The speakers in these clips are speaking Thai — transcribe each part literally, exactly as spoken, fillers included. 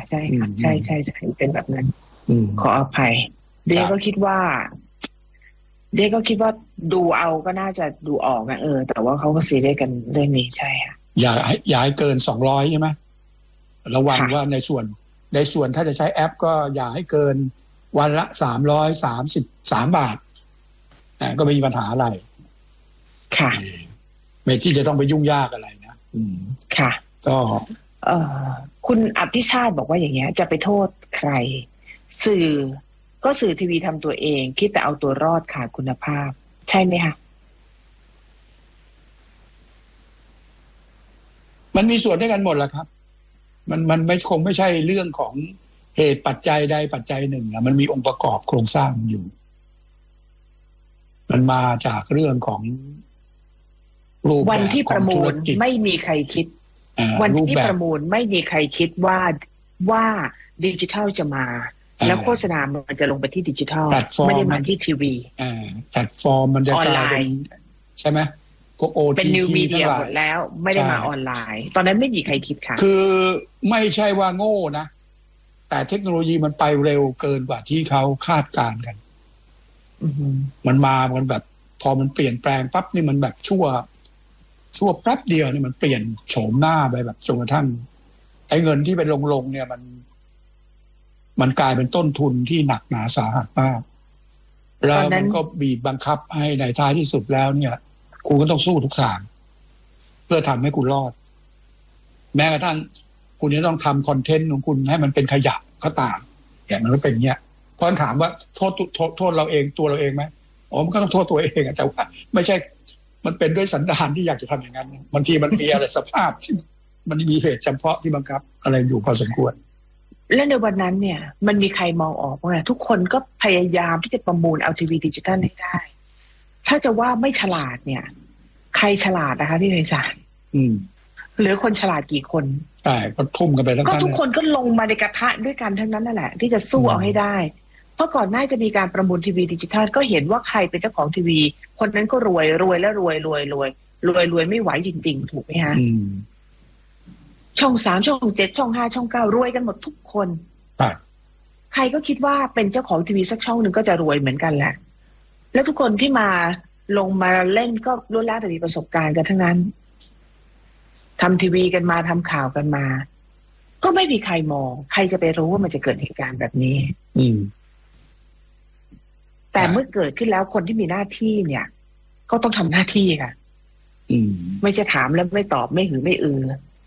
ใช่ค่ะใช่ใช่ใช่เป็นแบบนั้นขออภัยเดียก็คิดว่าเดียก็คิดว่าดูเอาก็น่าจะดูออกนะเออแต่ว่าเขาก็ซีเรียสกันเรื่องนี้ใช่ค่ะอย่าอย่าให้เกินสองร้อยใช่ไหมระวังว่าในส่วนในส่วนถ้าจะใช้แอปก็อย่าให้เกินวันละสามร้อยสามสิบสามบาทก็ไม่มีปัญหาอะไรค่ะไม่ที่จะต้องไปยุ่งยากอะไรนะค่ะก็เอ่อคุณอภิชาติบอกว่าอย่างเงี้ยจะไปโทษใครสื่อก็สื่อทีวีทำตัวเองคิดแต่เอาตัวรอดขาดคุณภาพใช่ไหมคะมันมีส่วนด้วยกันหมดแหละครับมันมันไม่คงไม่ใช่เรื่องของเหตุปัจจัยใดปัจจัยหนึ่งนะมันมีองค์ประกอบโครงสร้างอยู่มันมาจากเรื่องของรูปแบบวันที่ประมูลไม่มีใครคิดวันที่ประมูลไม่มีใครคิดว่าว่าดิจิทัลจะมาแล้วโฆษณามันจะลงไปที่ดิจิทัลไม่ได้มาที่ทีวีแพลตฟอร์มมันจะกลายเป็นใช่ไหมพวก โอ ที ทีเป็นนิวมีเดียหมดแล้วไม่ได้มาออนไลน์ตอนนั้นไม่มีใครคิดค่ะคือไม่ใช่ว่าโง่นะแต่เทคโนโลยีมันไปเร็วเกินกว่าที่เขาคาดการณ์กันมันมามันแบบพอมันเปลี่ยนแปลงปั๊บนี่มันแบบชั่วชั่วแป๊บเดียวนี่มันเปลี่ยนโฉมหน้าไปแบบจนกระทั่งไอ้เงินที่เป็นลงๆเนี่ยมันมันกลายเป็นต้นทุนที่หนักหนาสาหัสมากแล้วมันก็บีบบังคับให้ในท้ายที่สุดแล้วเนี่ยคุณก็ต้องสู้ทุกทางเพื่อทำให้คุณรอดแม้กระทั่งคุณจะต้องทำคอนเทนต์ของคุณให้มันเป็นขยะก็ตามอย่างนั้นก็เป็นเงี้ยเพราะถามว่าโทษโทษโทษเราเองตัวเราเองไหมอ๋อมันก็ต้องโทษตัวเองแต่ว่าไม่ใช่มันเป็นด้วยสันดานที่อยากจะทำอย่างนั้นบางทีมันมีอะไรสภาพที่มันมีเหตุจำเพาะที่บังคับอะไรอยู่พอสมควรและในวันนั้นเนี่ยมันมีใครมองออกว่าทุกคนก็พยายามที่จะประมูลเอาทีวีดิจิทัลให้ได้ถ้าจะว่าไม่ฉลาดเนี่ยใครฉลาดนะคะพี่ไพศาลเหลือคนฉลาดกี่คนใช่ก็ทุ่มกันไปทั้งนั้นก็ทุกคนก็ลงมาในกระทะด้วยกันทั้งนั้นนั่นแหละที่จะสู้เอาให้ได้เพราะก่อนหน้าจะมีการประมูลทีวีดิจิทัลก็เห็นว่าใครเป็นเจ้าของทีวีคนนั้นก็รวยรวยและรวยรวยรวยรวยรวยไม่ไหวจริงๆถูกไหมฮะช่องสามช่องเจ็ดช่องห้าช่องเก้ารวยกันหมดทุกคนใครก็คิดว่าเป็นเจ้าของทีวีสักช่องหนึ่งก็จะรวยเหมือนกันแหละแล้วทุกคนที่มาลงมาเล่นก็ล้วนแล้วแต่มีประสบการณ์กันทั้งนั้นทำทีวีกันมาทำข่าวกันมาก็ไม่มีใครมองใครจะไปรู้ว่ามันจะเกิดเหตุการณ์แบบนี้อืมแต่เมื่อเกิดขึ้นแล้วคนที่มีหน้าที่เนี่ยก็ต้องทำหน้าที่ค่ะอืมไม่ใช่ถามแล้วไม่ตอบไม่หือไม่อือ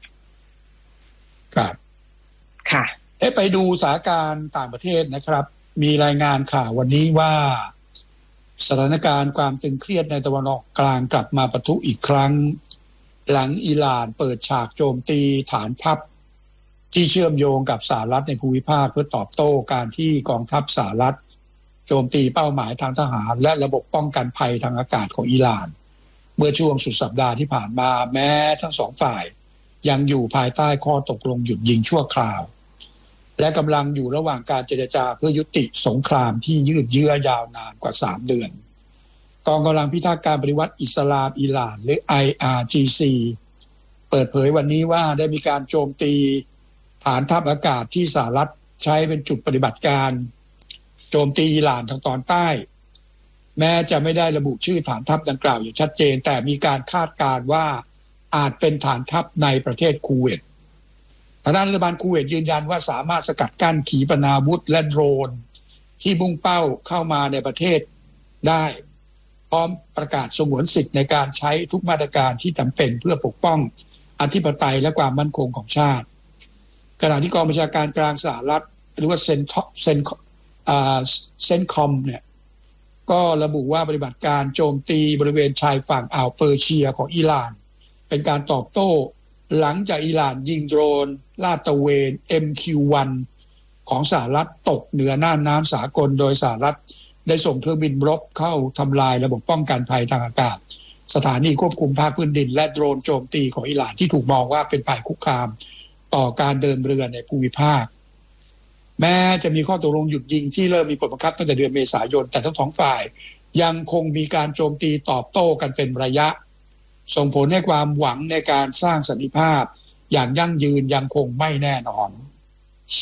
ครับค่ะเอ๊ะไปดูสถานการณ์ต่างประเทศนะครับมีรายงานข่าววันนี้ว่าสถานการณ์ความตึงเครียดในตะวันออกกลางกลับมาปะทุอีกครั้งหลังอิหร่านเปิดฉากโจมตีฐานทัพที่เชื่อมโยงกับสหรัฐในภูมิภาคเพื่อตอบโต้การที่กองทัพสหรัฐโจมตีเป้าหมายทางทหารและระบบป้องกันภัยทางอากาศของอิหร่านเมื่อช่วงสุดสัปดาห์ที่ผ่านมาแม้ทั้งสองฝ่ายยังอยู่ภายใต้ข้อตกลงหยุดยิงชั่วคราวและกำลังอยู่ระหว่างการเจรจาเพื่อยุติสงครามที่ยืดเยื้อยาวนานกว่าสามเดือนกองกำลังพิทักษ์การปฏิวัติอิสลามอิหร่านหรือ ไอ อาร์ จี ซี เปิดเผยวันนี้ว่าได้มีการโจมตีฐานทัพอากาศที่สหรัฐใช้เป็นจุดปฏิบัติการโจมตีอิหร่านทางตอนใต้แม้จะไม่ได้ระบุชื่อฐานทัพดังกล่าวอย่างชัดเจนแต่มีการคาดการณ์ว่าอาจเป็นฐานทัพในประเทศคูเวตทางด้านรัฐบาลคูเวตยืนยันว่าสามารถสกัดกั้นขีปนาวุธและโดรนที่มุ่งเป้าเข้ามาในประเทศได้พร้อมประกาศสงวนสิทธิ์ในการใช้ทุกมาตรการที่จำเป็นเพื่อปกป้องอธิปไตยและความมั่นคงของชาติขณะที่กองบัญชาการกลางสหรัฐหรือว่าเซนเซนอ่าเซนคอมเนี่ยก็ระบุว่าปฏิบัติการโจมตีบริเวณชายฝั่งอ่าวเปอร์เซียของอิหร่านเป็นการตอบโต้หลังจากอิหร่านยิงโดรนลาดตระเวน เอ็ม คิว วัน ของสหรัฐตกเหนือน่านน้ำสากลโดยสหรัฐได้ส่งเครื่องบินรบเข้าทำลายระบบป้องกันภัยทางอากาศสถานีควบคุมภาคพื้นดินและโดรนโจมตีของอิหร่านที่ถูกมองว่าเป็นภัยคุกคามต่อการเดินเรือในภูมิภาคแม้จะมีข้อตกลงหยุดยิงที่เริ่มมีผลบังคับตั้งแต่เดือนเมษายนแต่ทั้งสองฝ่ายยังคงมีการโจมตีตอบโต้กันเป็นระยะส่งผลให้ความหวังในการสร้างสันติภาพอย่างยั่งยืนยังคงไม่แน่นอน